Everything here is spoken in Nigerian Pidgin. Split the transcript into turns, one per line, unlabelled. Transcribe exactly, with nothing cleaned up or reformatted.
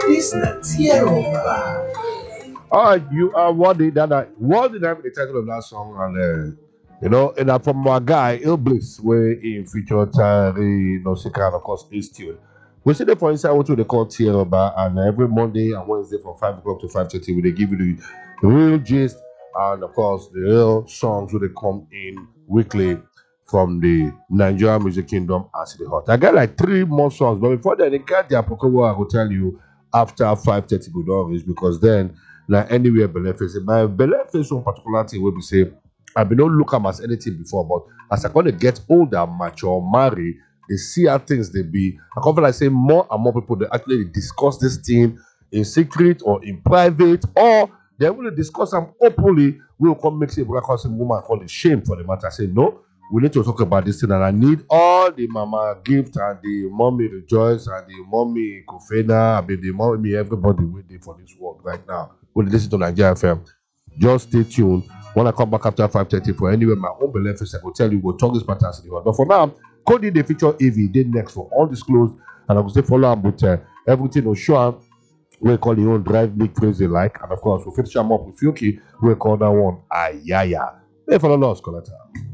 This is Yoruba.
Alright, you are what did that what did I have the title of that song and uh, you know, and that from my guy Il Bliss where he featured Tari Nosika and of course Ace Tune. We see the for inside what they call Yoruba and every Monday and Wednesday from five o'clock to five thirty where they give you the, the real gist and of course the real songs where they come in weekly from the Nigerian music kingdom as the hot. I got like three more songs, but before then, they get their Pokemon. I will tell you after five thirty good hours because then, like anywhere Beleface, my Beleface one particular thing will be say, I be not look at 'em as anything before, but as I gonna get older, mature, marry, they see how things they be. I can feel like say more and more people they actually discuss this thing in secret or in private, or they will discuss them openly. We will come make say because a woman call it shame for the matter. I say no. We need to talk about this thing, and I need all the mama gift and the mommy rejoice and the mommy kofena, I mean the mommy everybody waiting for this work right now. When you listen to Nigeria F M, just stay tuned. When I come back after five thirty for anywhere my own belief is I will tell you we'll talk this matter to the world. But for now, Cody the feature A V did next for undisclosed, and I will say follow up with uh, everything will show up. We call your own drive me crazy like, and of course we'll finish them up with Yuki. We call that one Ayaya. Hey, follow us, Coletta.